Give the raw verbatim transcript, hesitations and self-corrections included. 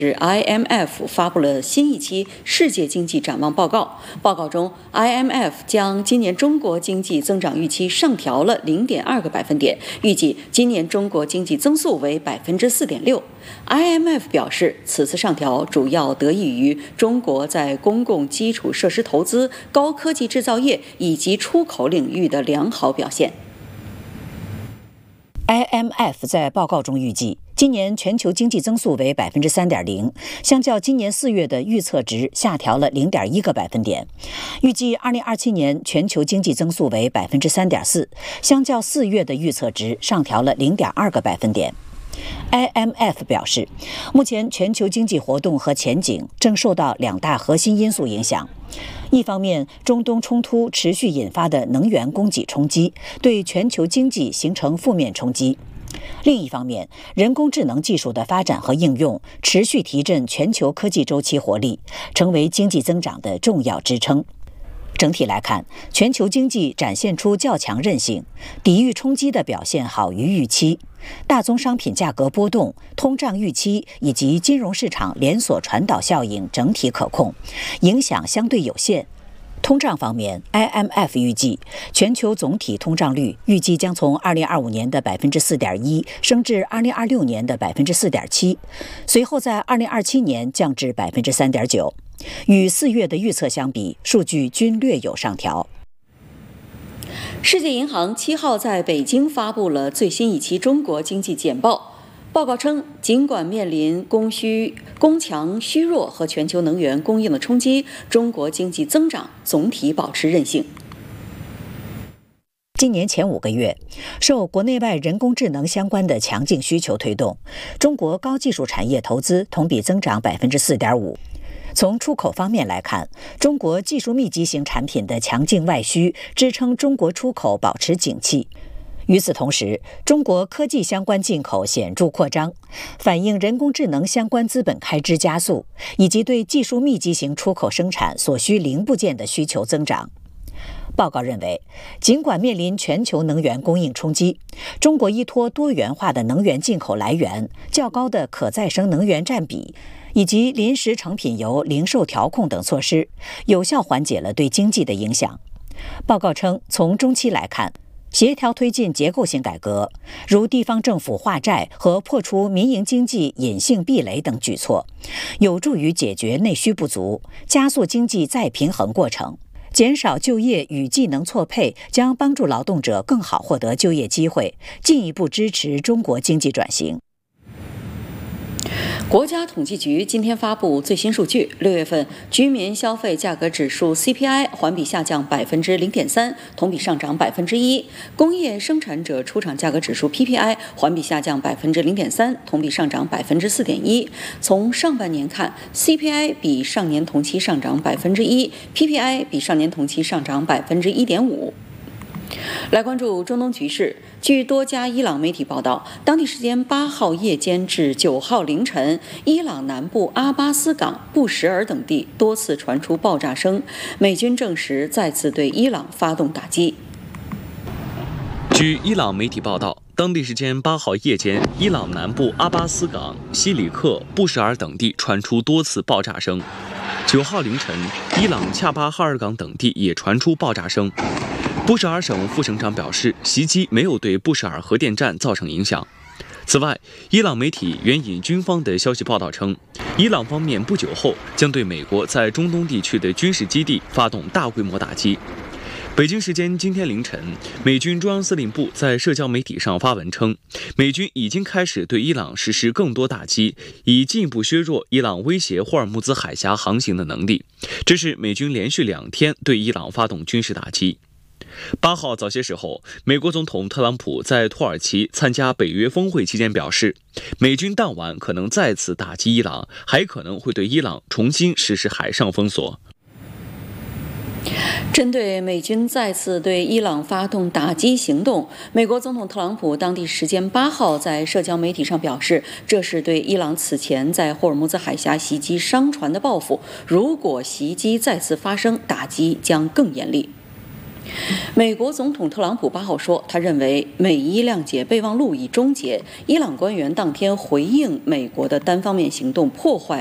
I M F 发布了新一期世界经济展望报告。报告中 ，I M F 将今年中国经济增长预期上调了零点二个百分点，预计今年中国经济增速为百分之四点六。I M F 表示，此次上调主要得益于中国在公共基础设施投资、高科技制造业以及出口领域的良好表现。 I M F 在报告中预计，今年全球经济增速为百分之三点零，相较今年四月的预测值下调了零点一个百分点。预计二零二七年全球经济增速为百分之三点四，相较四月的预测值上调了零点二个百分点。I M F 表示，目前全球经济活动和前景正受到两大核心因素影响。一方面，中东冲突持续引发的能源供给冲击，对全球经济形成负面冲击；另一方面，人工智能技术的发展和应用持续提振全球科技周期活力，成为经济增长的重要支撑。整体来看，全球经济展现出较强韧性，抵御冲击的表现好于预期。大宗商品价格波动、通胀预期以及金融市场连锁传导效应整体可控，影响相对有限。通胀方面 ，I M F 预计全球总体通胀率预计将从二零二五年的百分之四点一升至二零二六年的百分之四点七，随后在二零二七年降至百分之三点九。与四月的预测相比，数据均略有上调。 世界银行七号在北京发布了最新一期中国经济简报。报告称，尽管面临供需供强虚弱和全球能源供应的冲击，中国经济增长总体保持韧性。 今年前五个月，受国内外人工智能相关的强劲需求推动，中国高技术产业投资同比增长百分之四点五。从出口方面来看，中国技术密集型产品的强劲外需支撑中国出口保持景气。与此同时，中国科技相关进口显著扩张，反映人工智能相关资本开支加速，以及对技术密集型出口生产所需零部件的需求增长。报告认为，尽管面临全球能源供应冲击，中国依托多元化的能源进口来源、较高的可再生能源占比以及临时成品油零售调控等措施，有效缓解了对经济的影响。报告称，从中期来看，协调推进结构性改革，如地方政府化债和破除民营经济隐性壁垒等举措，有助于解决内需不足，加速经济再平衡过程。减少就业与技能错配将帮助劳动者更好获得就业机会，进一步支持中国经济转型。 国家统计局今天发布最新数据，六月份居民消费价格指数 C P I 环比下降百分之零点三，同比上涨百分之一；工业生产者出厂价格指数 P P I 环比下降百分之零点三，同比上涨百分之四点一。从上半年看 ，C P I 比上年同期上涨百分之一 ，P P I 比上年同期上涨百分之一点五。来关注中东局势。据多家伊朗媒体报道，当地时间八号夜间至九号凌晨，伊朗南部阿巴斯港、布什尔等地多次传出爆炸声，美军证实再次对伊朗发动打击。 据伊朗媒体报道，当地时间八号夜间，伊朗南部阿巴斯港、西里克、布什尔等地传出多次爆炸声。九号凌晨，伊朗恰巴哈尔港等地也传出爆炸声。布什尔省副省长表示，袭击没有对布什尔核电站造成影响。此外，伊朗媒体援引军方的消息报道称，伊朗方面不久后将对美国在中东地区的军事基地发动大规模打击。北京时间今天凌晨，美军中央司令部在社交媒体上发文称，美军已经开始对伊朗实施更多打击，以进一步削弱伊朗威胁霍尔木兹海峡航行的能力。这是美军连续两天对伊朗发动军事打击。八号早些时候，美国总统特朗普在土耳其参加北约峰会期间表示，美军当晚可能再次打击伊朗，还可能会对伊朗重新实施海上封锁。 针对美军再次对伊朗发动打击行动，美国总统特朗普当地时间八号在社交媒体上表示，这是对伊朗此前在霍尔木兹海峡袭击商船的报复，如果袭击再次发生，打击将更严厉。 美国总统特朗普八号说，他认为美伊谅解备忘录已终结。伊朗官员当天回应美国的单方面行动破坏